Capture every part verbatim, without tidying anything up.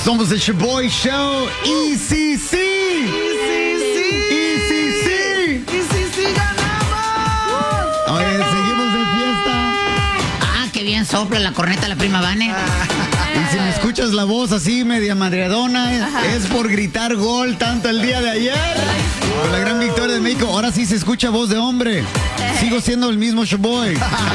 Somos el Shoboy Show. Y sí, sí. Y sí, sí. Y sí, sí. Y sí, sí, ganamos. Oye, seguimos de fiesta. Ah, qué bien sopla la corneta la prima Vane. Y si me escuchas la voz así media madreadona, es, es por gritar gol tanto el día de ayer. Con la gran victoria de México. Ahora sí se escucha voz de hombre. Sigo siendo el mismo Shoboy.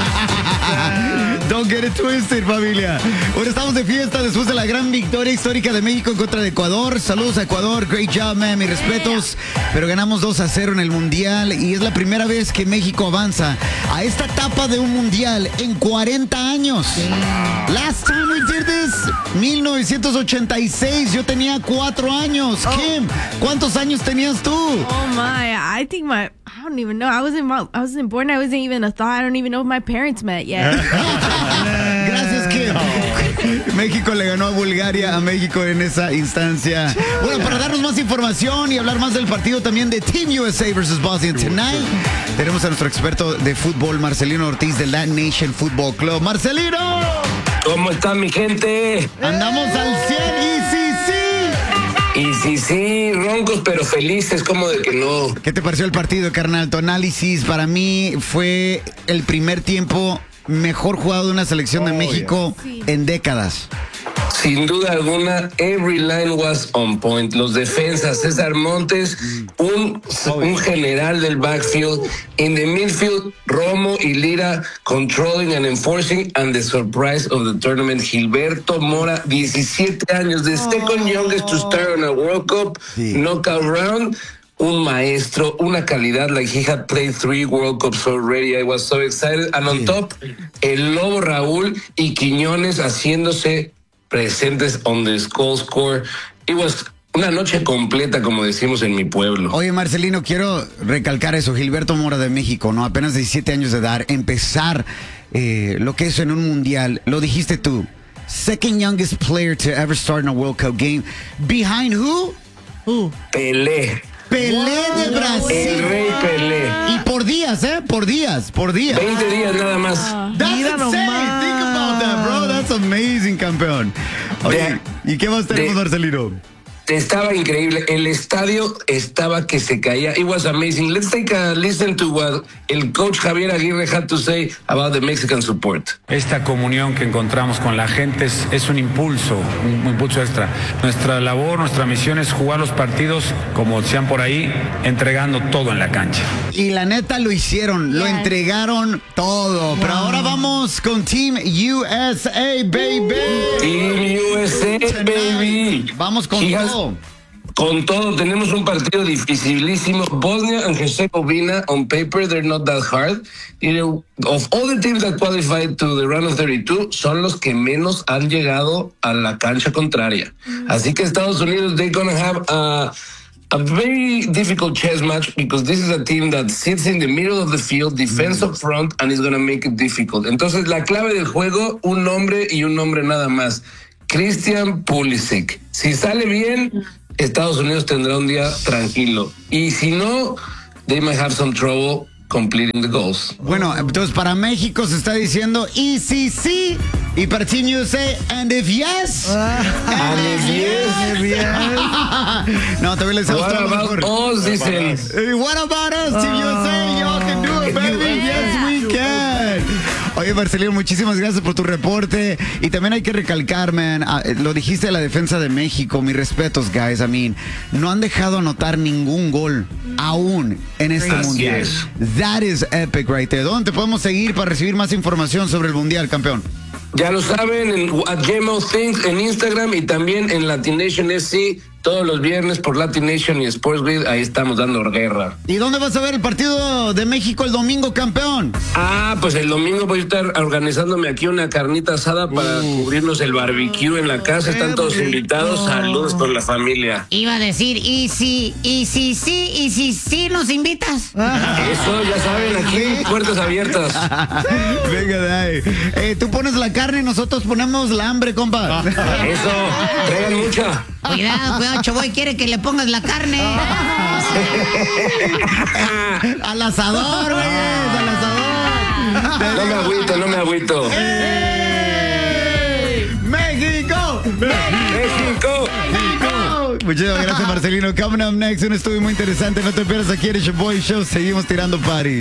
Don't get it twisted, familia. Ahora estamos de fiesta después de la gran victoria histórica de México en contra de Ecuador. Saludos a Ecuador, great job, man, mis respetos. Pero ganamos dos a cero en el Mundial y es la primera vez que México avanza a esta etapa de un Mundial en cuarenta años. Last time we did this, mil novecientos ochenta y seis. Yo tenía cuatro años. Oh. Kim, ¿cuántos años tenías tú? Oh my, I think my, I don't even know. I wasn't, I wasn't born. I wasn't even a thought. I don't even know if my parents met yet. Gracias, Kim. México le ganó a Bulgaria, a México en esa instancia. Bueno, para darnos más información y hablar más del partido también de Team U S A versus Bosnia Tonight, tenemos a nuestro experto de fútbol, Marcelino Ortiz, del Latin Nation Football Club. ¡Marcelino! ¿Cómo está mi gente? Andamos al cien y sí, sí. Y sí, sí, roncos pero felices, como de que no. ¿Qué te pareció el partido, carnal? Tu análisis. Para mí fue el primer tiempo mejor jugado de una selección de México sí. en décadas. Sin duda alguna, every line was on point. Los defensas, César Montes, un, un general del backfield. In the midfield, Romo y Lira controlling and enforcing. And the surprise of the tournament, Gilberto Mora, diecisiete años, the second youngest to start on a World Cup sí. knockout round. Un maestro, una calidad, like he had played three World Cups already. I was so excited. And on sí. top, el Lobo Raúl y Quiñones haciéndose presentes on the goal score. It was una noche completa, como decimos en mi pueblo. Oye, Marcelino, quiero recalcar eso. Gilberto Mora de México, ¿no? Apenas diecisiete años de edad. Empezar eh, lo que es en un mundial. Lo dijiste tú. Second youngest player to ever start in a World Cup game. Behind who? Who? Pelé. Pelé de Brasil. El rey Pelé. Y por días, ¿eh? Por días, por días. veinte días nada más. That's Mira insane. nomás. Think about that, bro. That's amazing, campeón. Oye, ¿y qué más tenemos, de, Marcelino? Estaba increíble. El estadio estaba que se caía. It was amazing. Let's take a listen to what el coach Javier Aguirre had to say about the Mexican support. Esta comunión que encontramos con la gente es, es un impulso, un, un impulso extra. Nuestra labor, nuestra misión es jugar los partidos, como decían por ahí, entregando todo en la cancha. Y la neta lo hicieron, yes. Lo entregaron todo. Wow. Pero ahora vamos con Team U S A, baby. Team U S A, baby. Vamos con Gigas. todo. Con todo, tenemos un partido dificilísimo. Bosnia and Herzegovina, on paper, they're not that hard. You know, of all the teams that qualified to the round of thirty-two, son los que menos han llegado a la cancha contraria. Mm. Así que Estados Unidos, they're gonna have a, a very difficult chess match because this is a team that sits in the middle of the field, defense mm. up front, and is gonna make it difficult. Entonces, la clave del juego, un nombre y un nombre nada más. Christian Pulisic. Si sale bien, Estados Unidos tendrá un día tranquilo. Y si no, they might have some trouble completing the goals. Bueno, entonces para México se está diciendo y si sí, y para Team U S A, and if yes. And if yes. And if yes. No, también les What about us, dicen. What about us, Team U S A? Y'all can do it, baby. Yes, we can. Oye, Marcelino, muchísimas gracias por tu reporte. Y también hay que recalcar, man, lo dijiste de la defensa de México, mis respetos, guys. I mean, no han dejado anotar ningún gol aún en este Así mundial. Es. That is epic right there. ¿Dónde te podemos seguir para recibir más información sobre el mundial, campeón? Ya lo saben, en at J-Mo Think en Instagram y también en Latin Nation F C todos los viernes por Latin Nation y Sports Grid. Ahí estamos dando guerra. ¿Y dónde vas a ver el partido de México el domingo, campeón? Ah, pues el domingo voy a estar organizándome aquí una carnita asada para uh. cubrirnos el barbecue en la casa. Están todos invitados. Saludos con la familia. Iba a decir, y si, y si sí, y si sí nos invitas. Eso, ya saben, aquí puertas abiertas. Venga de ahí. Eh, tú pones la carne y nosotros ponemos la hambre, compa. Eso, traigan mucha. Cuidado, cuidado, Shoboy quiere que le pongas la carne. Al asador, güey, al asador. No me agüito, no me agüito. ¡Hey! ¡México! ¡México! México. Muchísimas gracias, Marcelino. Coming up next, un estudio muy interesante. No te pierdas aquí en el Boy Show. Seguimos tirando party.